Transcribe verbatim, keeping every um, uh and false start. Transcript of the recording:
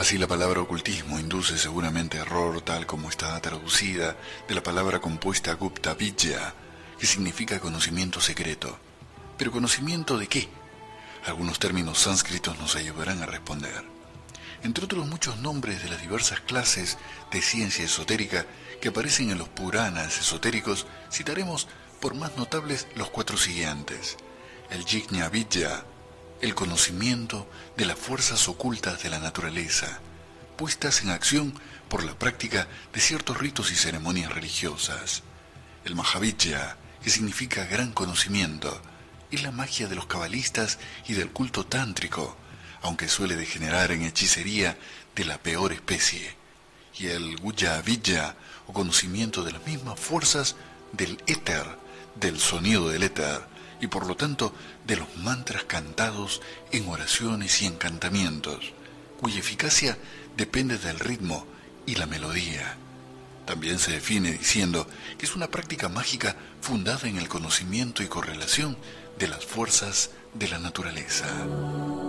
Así la palabra ocultismo induce seguramente error tal como está traducida de la palabra compuesta Gupta Vidya, que significa conocimiento secreto. ¿Pero conocimiento de qué? Algunos términos sánscritos nos ayudarán a responder. Entre otros muchos nombres de las diversas clases de ciencia esotérica que aparecen en los Puranas esotéricos, citaremos por más notables los cuatro siguientes. El Yijna Vidya, el conocimiento de las fuerzas ocultas de la naturaleza, puestas en acción por la práctica de ciertos ritos y ceremonias religiosas. El Mahavidya, que significa gran conocimiento, es la magia de los cabalistas y del culto tántrico, aunque suele degenerar en hechicería de la peor especie. Y el Guya Vidya, o conocimiento de las mismas fuerzas del éter, del sonido del éter, y por lo tanto de los mantras cantados en oraciones y encantamientos, cuya eficacia depende del ritmo y la melodía. También se define diciendo que es una práctica mágica fundada en el conocimiento y correlación de las fuerzas de la naturaleza.